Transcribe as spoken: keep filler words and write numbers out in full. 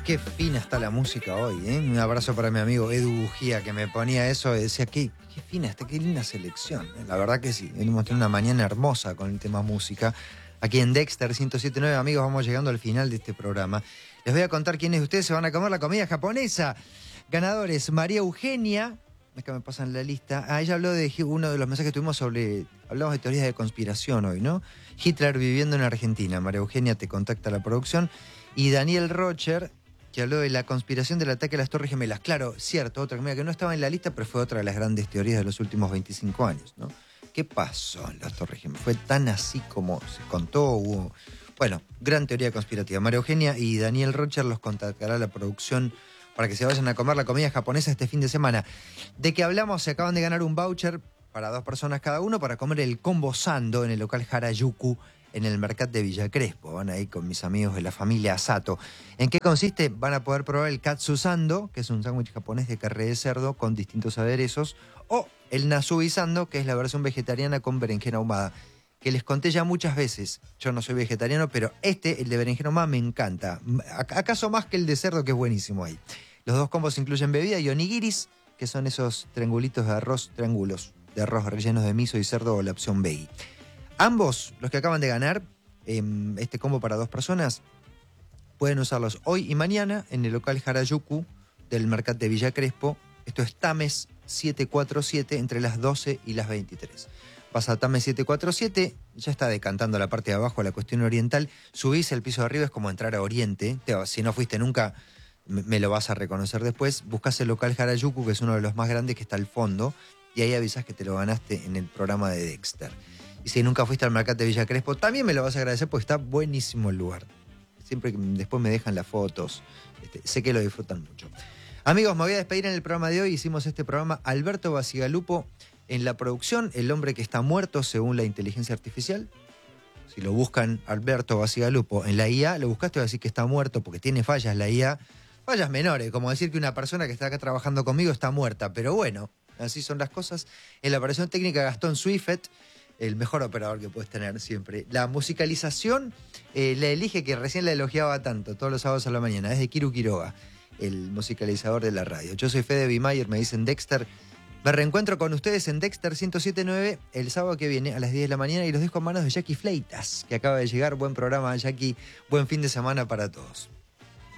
Qué fina está la música hoy, ¿eh? Un abrazo para mi amigo Edu Bujía, que me ponía eso y decía, qué, qué fina está, qué linda selección. La verdad que sí, hemos tenido una mañana hermosa con el tema música. Aquí en Dexter ciento siete punto nueve, amigos, vamos llegando al final de este programa. Les voy a contar quiénes de ustedes se van a comer la comida japonesa. Ganadores, María Eugenia, acá me pasan la lista. Ah, ella habló de uno de los mensajes que tuvimos sobre, hablamos de teorías de conspiración hoy, ¿no? Hitler viviendo en Argentina. María Eugenia te contacta a la producción. Y Daniel Rocher, que habló de la conspiración del ataque a las Torres Gemelas. Claro, cierto, otra comida que no estaba en la lista, pero fue otra de las grandes teorías de los últimos veinticinco años, ¿no? ¿Qué pasó en las Torres Gemelas? ¿Fue tan así como se contó? Hubo... Bueno, gran teoría conspirativa. María Eugenia y Daniel Rocher los contactará a la producción para que se vayan a comer la comida japonesa este fin de semana. ¿De qué hablamos? Se acaban de ganar un voucher para dos personas cada uno para comer el combo sando en el local Harajuku en el mercado de Villa Crespo. Van a ir con mis amigos de la familia Sato. ¿En qué consiste? Van a poder probar el katsu sando, que es un sándwich japonés de carne de cerdo con distintos aderezos, o el nasubi sando, que es la versión vegetariana con berenjena ahumada, que les conté ya muchas veces. Yo no soy vegetariano, pero este, el de berenjena ahumada, me encanta. ¿Acaso más que el de cerdo, que es buenísimo ahí? Los dos combos incluyen bebida y onigiris, que son esos triangulitos de arroz, triángulos de arroz rellenos de miso y cerdo, o la opción veggie. Ambos, los que acaban de ganar, eh, este combo para dos personas, pueden usarlos hoy y mañana en el local Harajuku del mercado de Villa Crespo. Esto es Tames setecientos cuarenta y siete, entre las doce y las veintitrés. Vas a Tames setecientos cuarenta y siete, ya está decantando la parte de abajo, la cuestión oriental. Subís el piso de arriba, es como entrar a Oriente. Te, si no fuiste nunca, me, me lo vas a reconocer después. Buscás el local Harajuku, que es uno de los más grandes, que está al fondo, y ahí avisás que te lo ganaste en el programa de Dexter. Y si nunca fuiste al mercado de Villa Crespo, también me lo vas a agradecer porque está buenísimo el lugar. Siempre que después me dejan las fotos, este, sé que lo disfrutan mucho. Amigos, me voy a despedir en el programa de hoy. Hicimos este programa Alberto Basigalupo en la producción, el hombre que está muerto según la inteligencia artificial. Si lo buscan Alberto Basigalupo en la I A, lo buscaste, va a decir que está muerto porque tiene fallas la I A. Fallas menores, como decir que una persona que está acá trabajando conmigo está muerta. Pero bueno, así son las cosas. En la operación técnica, Gastón Swift, el mejor operador que puedes tener siempre. La musicalización eh, la elige, que recién la elogiaba tanto, todos los sábados a la mañana, es de Kiru Quiroga, el musicalizador de la radio. Yo soy Fede Bimayer, me dicen Dexter. Me reencuentro con ustedes en Dexter ciento siete punto nueve el sábado que viene a las diez de la mañana y los dejo en manos de Jackie Fleitas, que acaba de llegar. Buen programa, Jackie. Buen fin de semana para todos.